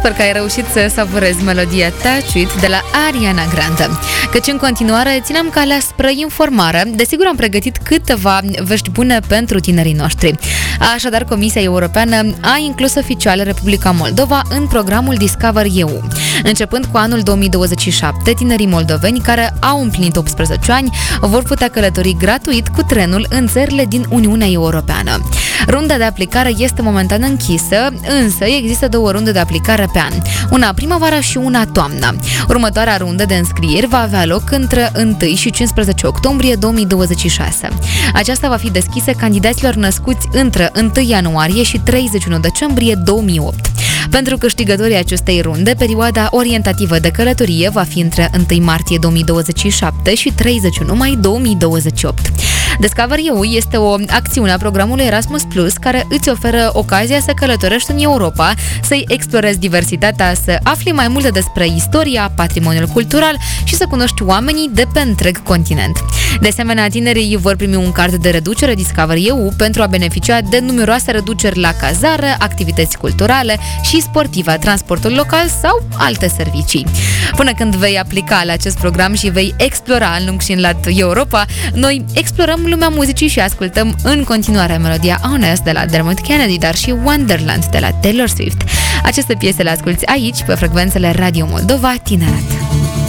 Sper că ai reușit să savurezi melodia Touch It de la Ariana Grande. Căci în continuare ținem calea spre informare. Desigur am pregătit câteva vești bune pentru tinerii noștri. Așadar, Comisia Europeană a inclus oficial Republica Moldova în programul Discover EU. Începând cu anul 2027, tinerii moldoveni care au împlinit 18 ani vor putea călători gratuit cu trenul în țările din Uniunea Europeană. Runda de aplicare este momentan închisă, însă există 2 runde de aplicare pe an, una primăvara și una toamna. Următoarea rundă de înscrieri va avea loc între 1 și 15 octombrie 2026. Aceasta va fi deschisă candidaților născuți între 1 ianuarie și 31 decembrie 2008. Pentru câștigătorii acestei runde, perioada orientativă de călătorie va fi între 1 martie 2027 și 31 mai 2028. Discover EU este o acțiune a programului Erasmus Plus care îți oferă ocazia să călătorești în Europa, să-i explorezi diversitatea, să afli mai multe despre istoria, patrimoniul cultural și să cunoști oamenii de pe întreg continent. De asemenea, tinerii vor primi un card de reducere Discover EU pentru a beneficia de numeroase reduceri la cazare, activități culturale și sportive, transportul local sau alte servicii. Până când vei aplica la acest program și vei explora în lung și în lat Europa, noi explorăm lumea muzicii și ascultăm în continuare melodia Honest de la Dermot Kennedy, dar și Wonderland de la Taylor Swift. Aceste piese le asculți aici, pe frecvențele Radio Moldova Tineret.